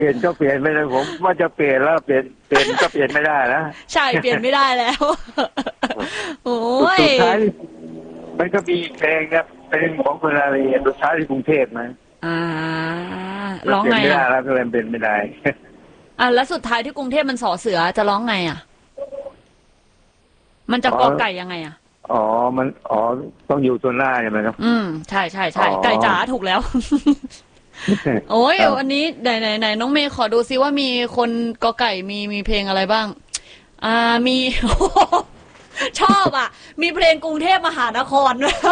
เปลี่ยนก็เปลี่ยนไม่ได้ผมว่าจะเปลี่ยนแล้วเปลี่ยนก็เปลี่ยนไม่ได้นะใช่เปลี่ยนไม่ได้แล้วโอ้ยสุดท้ายมันก็มีเพลงนะเป็นของคุณอารีสุดท้ายที่กรุงเทพนะอ่าร้องไงเปลี่ยนไม่ได้อ่ะแล้วก็เลยเป็นไม่ได้แล้วสุดท้ายที่กรุงเทพมันสอเสือจะร้องไงอ่ะมันจะกอไก่ยังไงอ่ะมันต้องอยู่ตัวหน้าใช่ไหมครับใช่ใช่ใช่ไก่จ๋าถูกแล้วโอ้ยวันนี้ไหนน้องเมย์ขอดูซิว่ามีคนกอไก่มีเพลงอะไรบ้างมี ชอบอ่ะมีเพลงกรุงเทพมหานครด้วย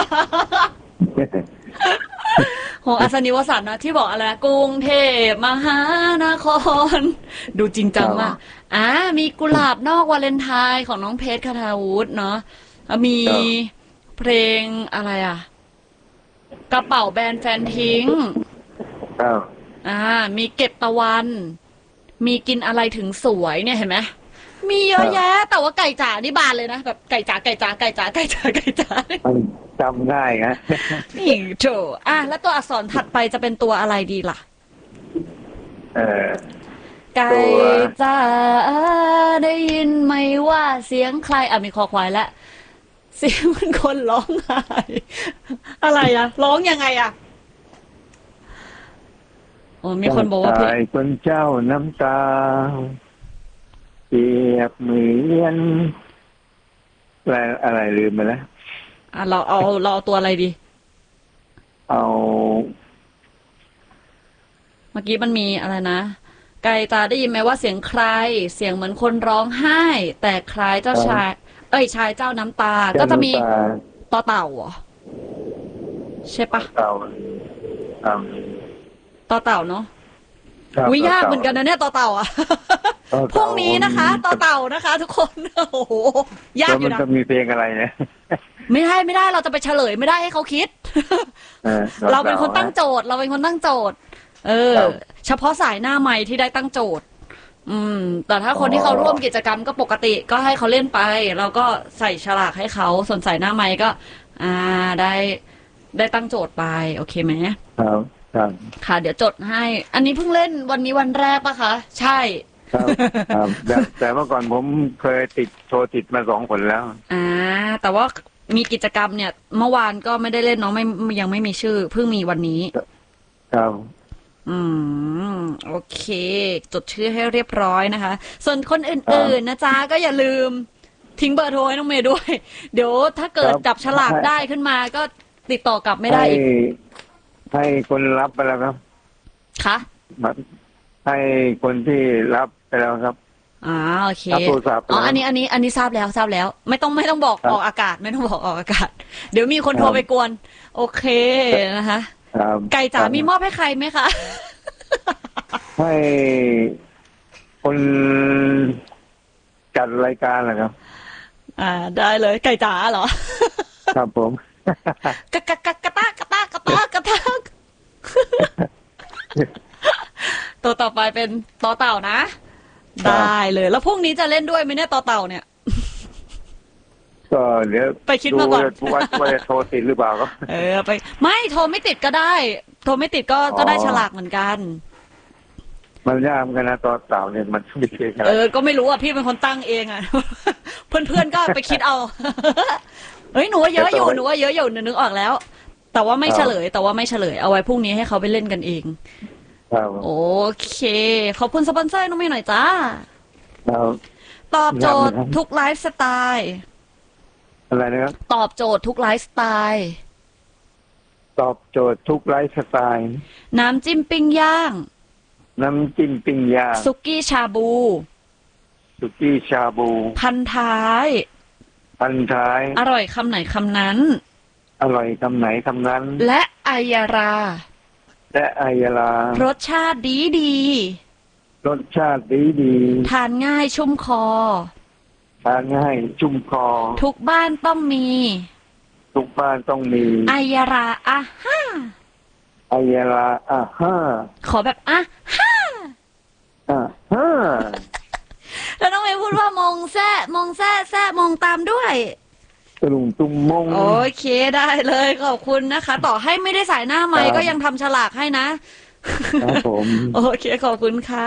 โหอัศนีวสันต์นะที่บอกอะไรกรุงเทพมหานครดูจริงจังมากมีกุหลาบนอกวาเลนไทน์ของน้องเพชรคทาวุฒิเนาะมีเพลงอะไรอ่ะกระเป๋าแบรนด์แฟนทิ้งมีเก็บตะวันมีกินอะไรถึงสวยเนี่ยเห็นไหมมีเยอะแยะแต่ว่าไก่จ๋านี่บานเลยนะแบบไก่จ๋าไก่จ๋าไก่จ๋าไก่จ๋าไก่จ๋าจำง่ายนะนี่โถแล้วตัวอักษรถัดไปจะเป็นตัวอะไรดีล่ะไก่จ๋าได้ยินไหมว่าเสียงใครมีคอควายแล้วเสียงมันคนร้องไห้อะไรร้องยังไงมีคนบอกว่าเพลงคนเจ้าน้ำตาเปรียบเหมือนอะไรลืมไปแล้วเราเอาตัวอะไรดีเมื่อกี้มันมีอะไรนะไก่ตาได้ยินไหมว่าเสียงใครเสียงเหมือนคนร้องไห้แต่คล้ายเจ้าชายชายเจ้าน้ำตาก็จะมีต่อเต่าเหรอใช่ปะต่อเต่าเนาะวิยากเหมือนกันนะเนี่ยต่อเต่าพรุ่งนี้นะคะต่อเต่านะคะทุกคนโอ้โหยากอยู่นะมันจะมีเพลงอะไรเนี่ยไม่ได้เราจะไปเฉลยไม่ได้ให้เขาคิดเราเป็นคนตั้งโจทย์เฉพาะสายหน้าไม้ที่ได้ตั้งโจทย์แต่ถ้าคนที่เขาร่วมกิจกรรมก็ปกติก็ให้เขาเล่นไปเราก็ใส่ฉลากให้เขาส่วนสายหน้าไม้ก็ได้ตั้งโจทย์ไปโอเคไหมครับค่ะเดี๋ยวจดให้อันนี้เพิ่งเล่นวันนี้วันแรกปะคะใช่ครับแต่เมื่อก่อนผมเคยโทรติดมา2 คนแล้วแต่ว่ามีกิจกรรมเนี่ยเมื่อวานก็ไม่ได้เล่นเนาะยังไม่มีชื่อเพิ่งมีวันนี้ครับโอเคจดชื่อให้เรียบร้อยนะคะส่วนคนอื่นๆนะจ๊ะก็อย่าลืมทิ้งเบอร์โทรให้น้องเมย์ด้วยเดี๋ยวถ้าเกิดจับฉลากได้ขึ้นมาก็ติดต่อกลับไม่ได้อีกให้คนรับไปแล้วครับค่ะให้คนที่รับไปแล้วครับโอเคอันนี้ทราบแล้วไม่ต้องบอกออกอากาศไม่ต้องบอกออกอากาศเดี๋ยวมีคนโทรไปกวนโอเคนะคะไก่จ๋ามีมอบให้ใครไหมคะให้คนจัดรายการเหรอครับได้เลยไก่จ๋าเหรอครับผมกะตัวต่อไปเป็นต่อเต่านะได้เลยแล้วพรุ่งนี้จะเล่นด้วยไหมเนี่ยต่อเต่าเนี่ยก็เดี๋ยวไปคิดมาก่อนว่าจะโทรติดหรือเปล่าก็ไปไม่โทรไม่ติดก็ได้โทรไม่ติดก็ได้ฉลากเหมือนกันมันยากเหมือนกันนะต่อเต่าเนี่ยมันไม่เก่งก็ไม่รู้พี่เป็นคนตั้งเองเพื่อนก็ไปคิดเอาหนูว่าเยอะอยู่นึกออกแล้วแต่ว่าไม่เฉลยเอาไว้พรุ่งนี้ให้เขาไปเล่นกันเองโอเคขอบคุณสปอนเซอร์น้องเมย์หน่อยจ้าตอบโจทย์ทุกไลฟ์สไตล์อะไรนะครับตอบโจทย์ทุกไลฟ์สไตล์ตอบโจทย์ทุกไลฟ์สไตล์น้ำจิ้มปิ้งย่างสุกี้ชาบูพันท้ายอร่อยคำไหนคำนั้นและไอยารารสชาติดีทานง่ายชุ่มคอทุกบ้านต้องมีไอยาราขอแบบแล้วน้องเมย์พูดว่ามงแซ่มงตามด้วยตุ้มมงโอเคได้เลยขอบคุณนะคะต่อให้ไม่ได้สายหน้าไมค์ก็ยังทำฉลากให้นะครับผมโอเคขอบคุณค่ะ